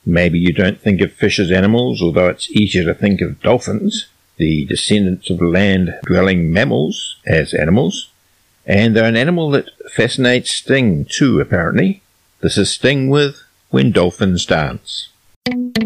Maybe you don't think of fish as animals, although it's easier to think of dolphins, the descendants of land-dwelling mammals, as animals. And they're an animal that fascinates Sting too, apparently. This is Sting with When Dolphins Dance.